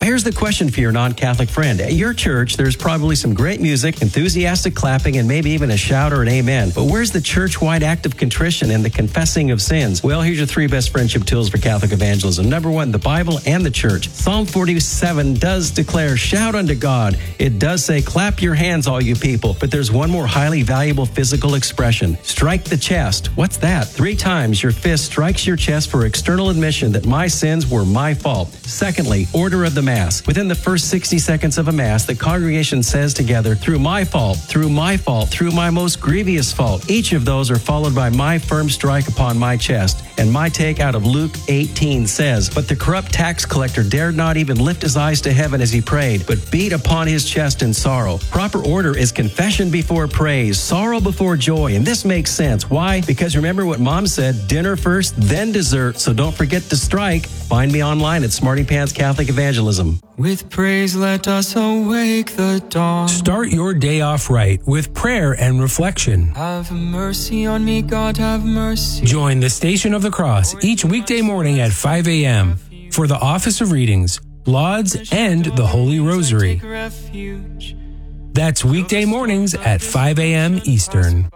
Here's the question for your non-Catholic friend. At your church, there's probably some great music, enthusiastic clapping, and maybe even a shout or an amen. But where's the church-wide act of contrition and the confessing of sins? Well, here's your 3 best friendship tools for Catholic evangelism. Number 1, the Bible and the church. Psalm 47 does declare, shout unto God. It does say, clap your hands, all you people. But there's one more highly valuable physical expression. Strike the chest. What's that? 3 times your fist strikes your chest for external admission that my sins were my fault. Secondly, order of the Mass. Within the first 60 seconds of a Mass, the congregation says together, through my fault, through my fault, through my most grievous fault. Each of those are followed by my firm strike upon my chest. And my take out of Luke 18 says, but the corrupt tax collector dared not even lift his eyes to heaven as he prayed, but beat upon his chest in sorrow. Proper order is confession before praise, sorrow before joy, and this makes sense. Why? Because remember what Mom said, dinner first, then dessert, so don't forget to strike. Find me online at Smarty Pants Catholic Evangelism. With praise let us awake the dawn. Start your day off right with prayer and reflection. Have mercy on me, God, have mercy. Join the Station of the Cross each weekday morning at 5 a.m. for the Office of Readings, Lauds, and the Holy Rosary. That's weekday mornings at 5 a.m. Eastern.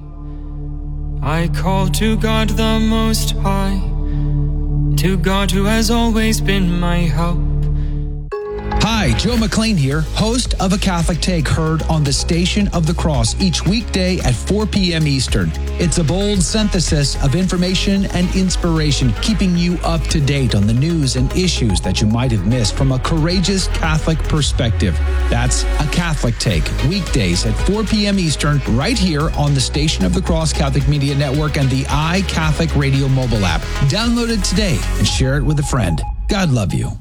I call to God the Most High, to God who has always been my help. Hi, Joe McLean here, host of A Catholic Take, heard on the Station of the Cross each weekday at 4 p.m. Eastern. It's a bold synthesis of information and inspiration, keeping you up to date on the news and issues that you might have missed from a courageous Catholic perspective. That's A Catholic Take, weekdays at 4 p.m. Eastern, right here on the Station of the Cross Catholic Media Network and the iCatholic Radio mobile app. Download it today and share it with a friend. God love you.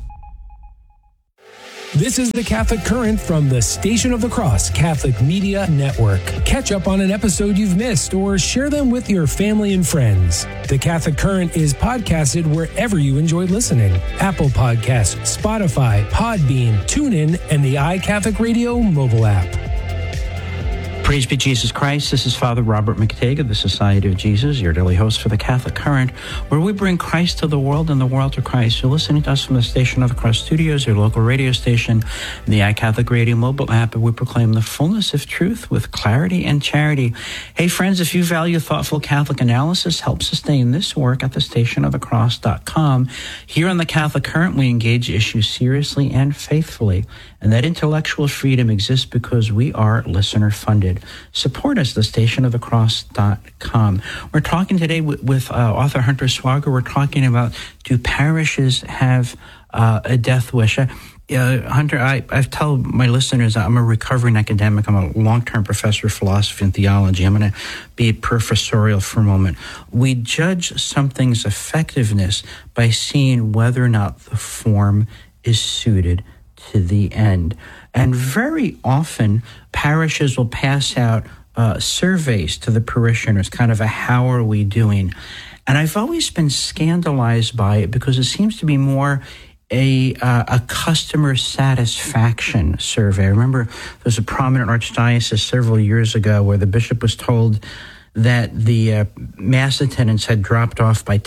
This is the Catholic Current from the Station of the Cross Catholic Media Network. Catch up on an episode you've missed or share them with your family and friends. The Catholic Current is podcasted wherever you enjoy listening. Apple Podcasts, Spotify, Podbean, TuneIn, and the iCatholic Radio mobile app. Praise be Jesus Christ. This is Father Robert McTague of the Society of Jesus, your daily host for the Catholic Current, where we bring Christ to the world and the world to Christ. You're listening to us from the Station of the Cross Studios, your local radio station, and the iCatholic Radio mobile app, and we proclaim the fullness of truth with clarity and charity. Hey, friends, if you value thoughtful Catholic analysis, help sustain this work at thestationofthecross.com. Here on the Catholic Current, we engage issues seriously and faithfully, and that intellectual freedom exists because we are listener-funded. Support us, thestationofthecross.com. We're talking today with author Hunter Swager. We're talking about, do parishes have a death wish? Hunter, I've told my listeners I'm a recovering academic. I'm a long-term professor of philosophy and theology. I'm going to be professorial for a moment. We judge something's effectiveness by seeing whether or not the form is suited to the end. And very often, parishes will pass out surveys to the parishioners, kind of a how are we doing? And I've always been scandalized by it because it seems to be more a customer satisfaction survey. I remember there was a prominent archdiocese several years ago where the bishop was told that the mass attendance had dropped off by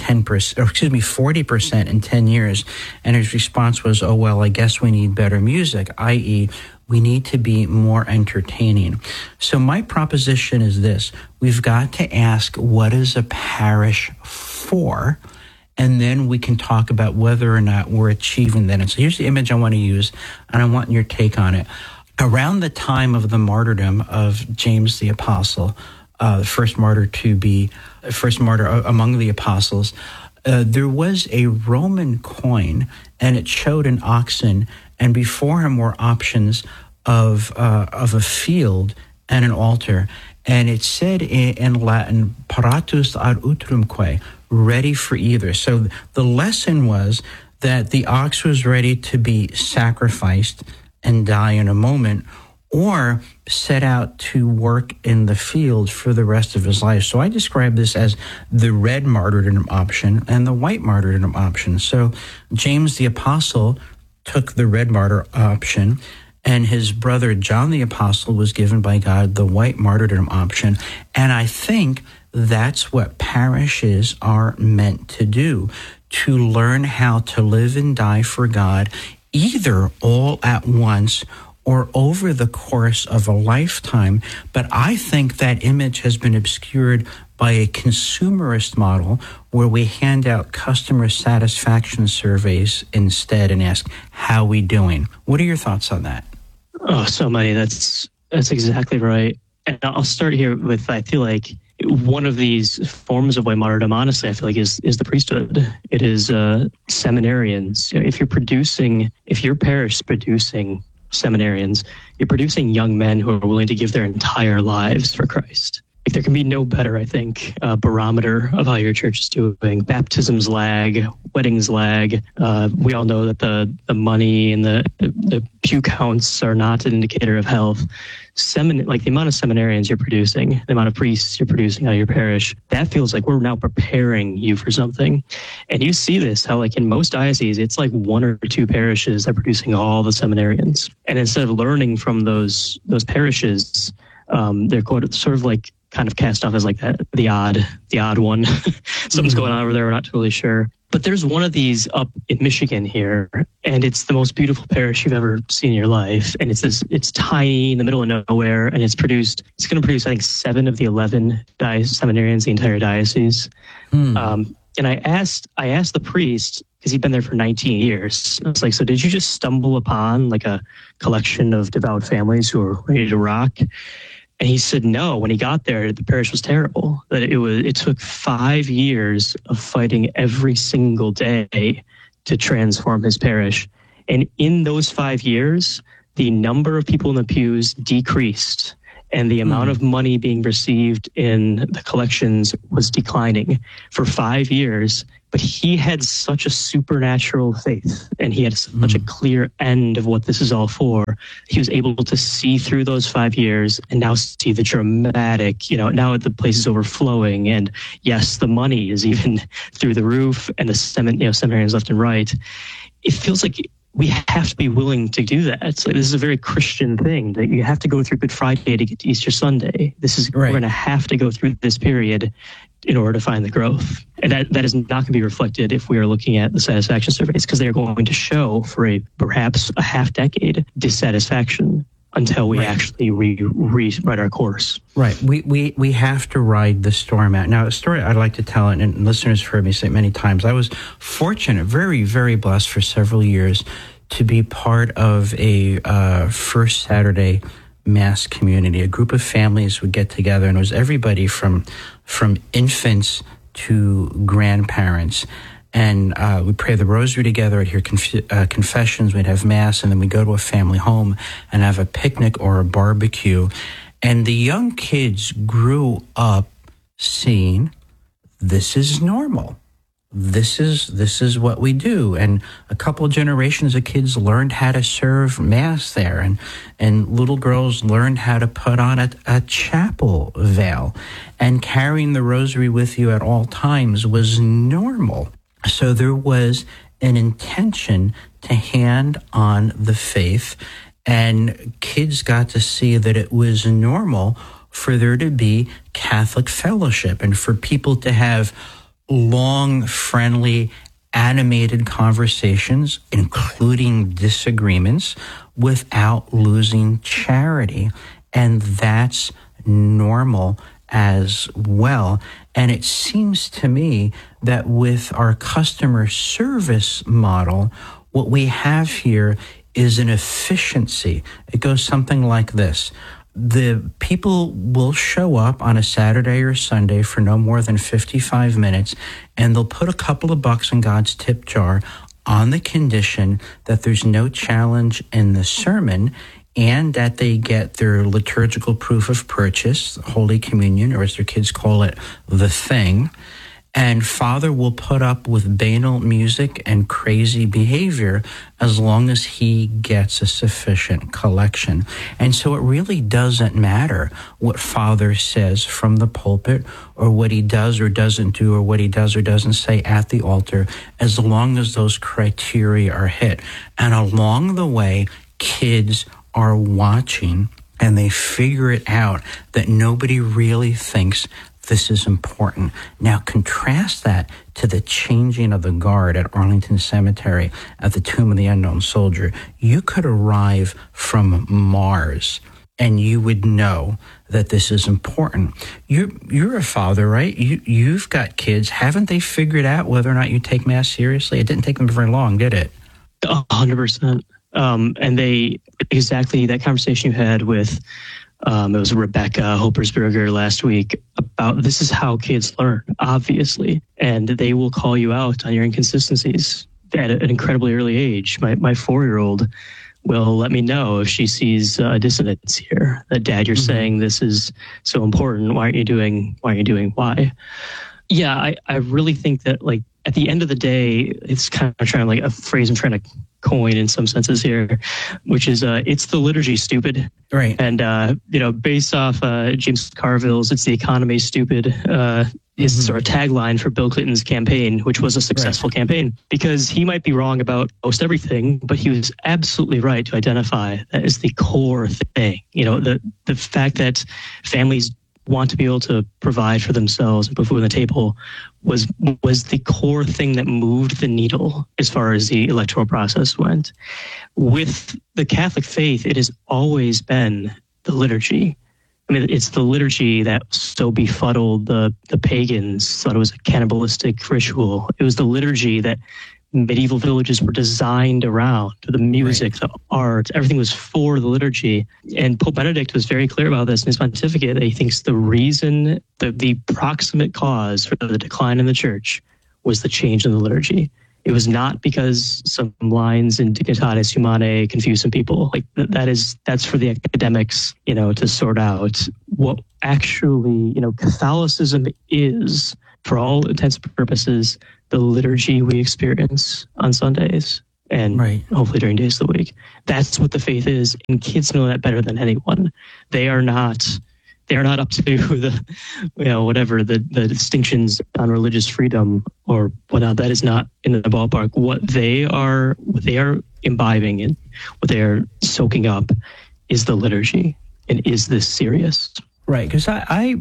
40% in 10 years. And his response was, oh, well, I guess we need better music, i.e., we need to be more entertaining. So my proposition is this. We've got to ask, what is a parish for? And then we can talk about whether or not we're achieving that. And so here's the image I want to use, and I want your take on it. Around the time of the martyrdom of James the Apostle, the first martyr among the apostles, there was a Roman coin, and it showed an oxen, and before him were options of a field and an altar, and it said in Latin, paratus ad utrumque, ready for either. So the lesson was that the ox was ready to be sacrificed and die in a moment, or set out to work in the field for the rest of his life. So I describe this as the red martyrdom option and the white martyrdom option. So James the Apostle took the red martyr option, and his brother John the Apostle was given by God the white martyrdom option. And I think that's what parishes are meant to do, to learn how to live and die for God either all at once or over the course of a lifetime. But I think that image has been obscured by a consumerist model where we hand out customer satisfaction surveys instead and ask, how we doing? What are your thoughts on that? Oh, so many. That's exactly right. And I'll start here with, I feel like one of these forms of white martyrdom, honestly, I feel like is the priesthood. It is seminarians. If your parish is producing seminarians, you're producing young men who are willing to give their entire lives for Christ. Like, there can be no better, I think, barometer of how your church is doing. Baptisms lag, weddings lag. We all know that the money and the pew counts are not an indicator of health. Like the amount of seminarians you're producing, the amount of priests you're producing out of your parish, that feels like we're now preparing you for something. And you see this, how like in most dioceses, it's like one or two parishes that are producing all the seminarians. And instead of learning from those parishes, they're sort of like kind of cast off as like the odd one. Something's going on over there, we're not totally sure. But there's one of these up in Michigan here, and it's the most beautiful parish you've ever seen in your life. And it's tiny in the middle of nowhere, and it's going to produce, I think, 7 of the 11 seminarians, the entire diocese. And I asked the priest, because he'd been there for 19 years. I was like, so did you just stumble upon like a collection of devout families who are ready to rock? And he said, no, when he got there, the parish was terrible. That it took 5 years of fighting every single day to transform his parish. And in those 5 years, the number of people in the pews decreased, and the amount of money being received in the collections was declining for 5 years. But he had such a supernatural faith, and he had such a clear end of what this is all for. He was able to see through those 5 years and now see the dramatic, now the place is overflowing. And yes, the money is even through the roof, and the seminarians left and right. It feels like we have to be willing to do that. It's like, this is a very Christian thing, that you have to go through Good Friday to get to Easter Sunday. We're going to have to go through this period in order to find the growth. And that is not going to be reflected if we are looking at the satisfaction surveys, because they're going to show for perhaps a half decade dissatisfaction until we actually rewrite our course. Right. We have to ride the storm out. Now, a story I'd like to tell, and listeners have heard me say it many times, I was fortunate, very, very blessed for several years to be part of a First Saturday Mass community. A group of families would get together, and it was everybody from infants to grandparents. And we'd pray the rosary together, I'd hear confessions, we'd have Mass, and then we'd go to a family home and have a picnic or a barbecue. And the young kids grew up seeing this is normal. This is what we do. And a couple of generations of kids learned how to serve Mass there. And little girls learned how to put on a chapel veil. And carrying the rosary with you at all times was normal. So there was an intention to hand on the faith, and kids got to see that it was normal for there to be Catholic fellowship and for people to have long, friendly, animated conversations, including disagreements, without losing charity. And that's normal as well. And it seems to me that with our customer service model, what we have here is an efficiency. It goes something like this. The people will show up on a Saturday or Sunday for no more than 55 minutes, and they'll put a couple of bucks in God's tip jar on the condition that there's no challenge in the sermon, and that they get their liturgical proof of purchase, Holy Communion, or as their kids call it, the thing. And Father will put up with banal music and crazy behavior as long as he gets a sufficient collection. And so it really doesn't matter what Father says from the pulpit, or what he does or doesn't do, or what he does or doesn't say at the altar, as long as those criteria are hit. And along the way, kids are watching, and they figure it out that nobody really thinks this is important. Now contrast that to the changing of the guard at Arlington Cemetery at the Tomb of the Unknown Soldier. You could arrive from Mars and you would know that this is important. You're a father, right? You've got kids. Haven't they figured out whether or not you take Mass seriously? It didn't take them very long, did it? 100%. And they, exactly that conversation you had with, it was Rebecca Hoppersberger last week about this is how kids learn, obviously. And they will call you out on your inconsistencies at an incredibly early age. My 4-year-old will let me know if she sees a dissonance here. That, Dad, you're saying this is so important. Why aren't you doing why? Yeah, I really think that, like, at the end of the day, it's kind of trying, like, a phrase I'm trying to coin in some senses here, which is it's the liturgy, stupid. Right. And, based off James Carville's It's the Economy, Stupid, is sort of tagline for Bill Clinton's campaign, which was a successful campaign, because he might be wrong about most everything, but he was absolutely right to identify that is the core thing. The fact that families want to be able to provide for themselves and put food on the table was the core thing that moved the needle as far as the electoral process went. With the Catholic faith, it has always been the liturgy. I mean, it's the liturgy that so befuddled the pagans, thought it was a cannibalistic ritual. It was the liturgy that medieval villages were designed around, the music, the art, everything was for the liturgy. And Pope Benedict was very clear about this in his pontificate, that he thinks the reason, the proximate cause for the decline in the church was the change in the liturgy. It was not because some lines in Dignitatis Humanae confused some people. Like that's for the academics, to sort out. What actually, Catholicism is, for all intents and purposes, the liturgy we experience on Sundays and hopefully during days of the week. That's what the faith is, and kids know that better than anyone. They are not up to the, whatever the distinctions on religious freedom or whatnot. That is not in the ballpark. What they are imbibing and what they are soaking up is the liturgy. And is this serious? Right, because I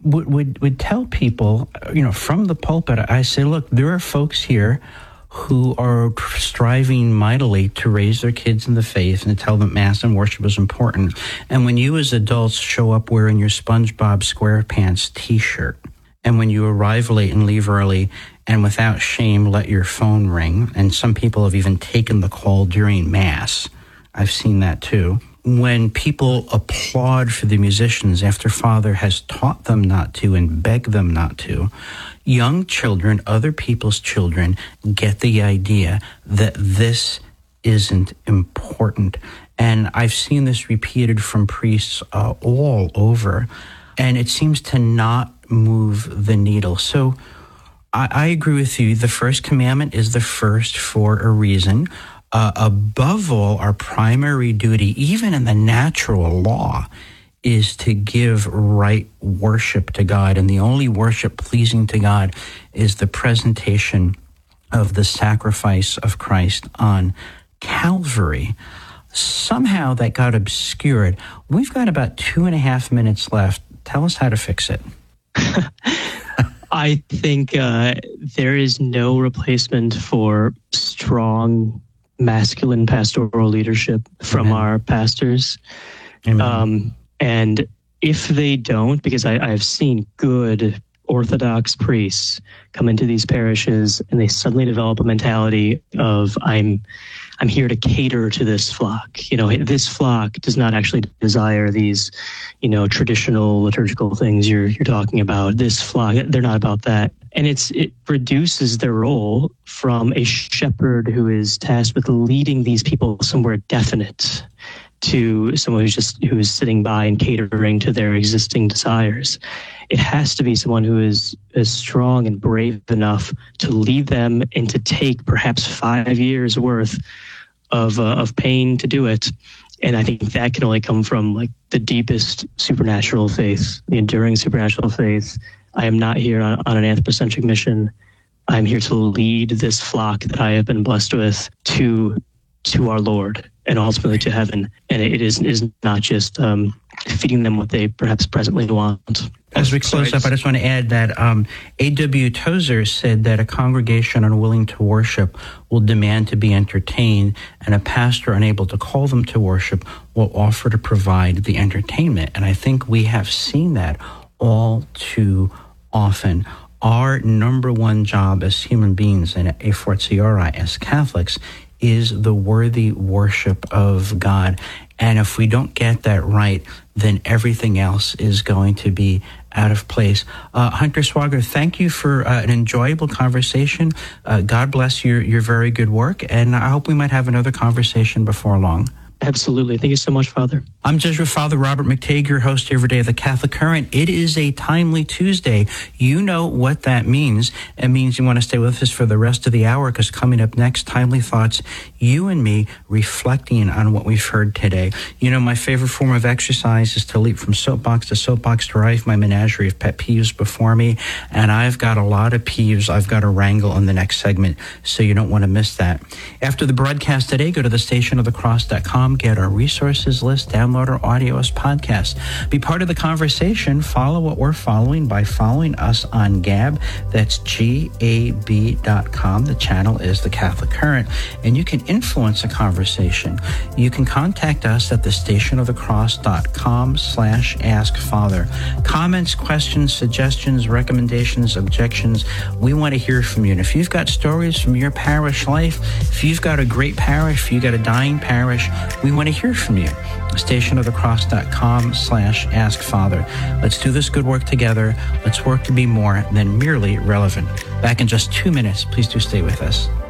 would tell people, from the pulpit, I say, look, there are folks here who are striving mightily to raise their kids in the faith and to tell them Mass and worship is important. And when you as adults show up wearing your SpongeBob SquarePants t-shirt, and when you arrive late and leave early and without shame let your phone ring, and some people have even taken the call during Mass, I've seen that too. When people applaud for the musicians after Father has taught them not to and begged them not to, young children, other people's children, get the idea that this isn't important. And I've seen this repeated from priests all over, and it seems to not move the needle. So I agree with you. The first commandment is the first for a reason. Above all, our primary duty, even in the natural law, is to give right worship to God. And the only worship pleasing to God is the presentation of the sacrifice of Christ on Calvary. Somehow that got obscured. We've got about 2.5 minutes left. Tell us how to fix it. I think there is no replacement for strong masculine pastoral leadership from our pastors. And if they don't, because I have seen good Orthodox priests come into these parishes and they suddenly develop a mentality of I'm here to cater to this flock. This flock does not actually desire these, traditional liturgical things you're talking about. This flock, they're not about that. And it reduces their role from a shepherd who is tasked with leading these people somewhere definite to someone who's sitting by and catering to their existing desires. It has to be someone who is strong and brave enough to lead them and to take perhaps 5 years worth of pain to do it. And I think that can only come from like the deepest supernatural faith, the enduring supernatural faith. I am not here on an anthropocentric mission. I'm here to lead this flock that I have been blessed with to our Lord. and ultimately to heaven. And it is not just feeding them what they perhaps presently want. As we close up, I just want to add that A.W. Tozer said that a congregation unwilling to worship will demand to be entertained, and a pastor unable to call them to worship will offer to provide the entertainment. And I think we have seen that all too often. Our number one job as human beings and a fortiori as Catholics is the worthy worship of God. And if we don't get that right, then everything else is going to be out of place. Hunter Swager, thank you for an enjoyable conversation. God bless your very good work, and I hope we might have another conversation before long. Absolutely. Thank you so much, Father. I'm Jesuit Father Robert McTague, your host every day of the Catholic Current. It is a timely Tuesday. You know what that means. It means you want to stay with us for the rest of the hour, because coming up next, Timely Thoughts, you and me reflecting on what we've heard today. You know, my favorite form of exercise is to leap from soapbox to soapbox to arrive my menagerie of pet peeves before me, and I've got a lot of peeves I've got to wrangle in the next segment, so you don't want to miss that. After the broadcast today, go to thestationofthecross.com, get our resources list, download our audio as podcast. Be part of the conversation. Follow what we're following by following us on Gab. That's GAB.com. The channel is The Catholic Current, and you can influence a conversation. You can contact us at thestationofthecross.com/askfather. Comments, questions, suggestions, recommendations, objections, we want to hear from you. And if you've got stories from your parish life, if you've got a great parish, if you've got a dying parish, we want to hear from you. stationofthecross.com/askfather. Let's do this good work together. Let's work to be more than merely relevant. Back in just 2 minutes. Please do stay with us.